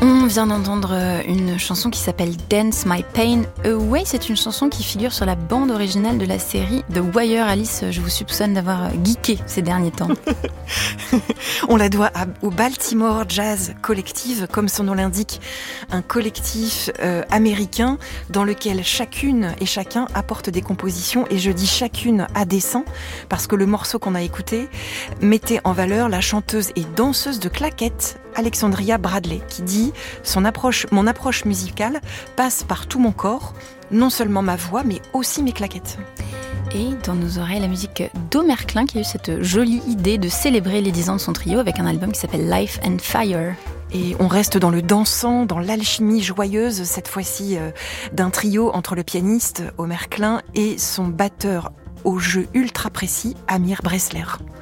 On vient d'entendre une chanson qui s'appelle Dance My Pain Away. C'est une chanson qui figure sur la bande originale de la série The Wire. Alice, je vous soupçonne d'avoir geeké ces derniers temps. On la doit au Baltimore Jazz Collective, comme son nom l'indique, un collectif américain dans lequel chacune et chacun apporte des compositions, et je dis chacune à dessein parce que le morceau qu'on a écouté mettait en valeur la chanteuse et danseuse de claquettes Alexandria Bradley, qui dit « Mon approche musicale passe par tout mon corps, non seulement ma voix, mais aussi mes claquettes ». Et dans nos oreilles, la musique d'Omer Klein, qui a eu cette jolie idée de célébrer les 10 ans de son trio avec un album qui s'appelle Life and Fire. Et on reste dans le dansant, dans l'alchimie joyeuse, cette fois-ci d'un trio entre le pianiste Omer Klein et son batteur au jeu ultra précis, Amir Bressler.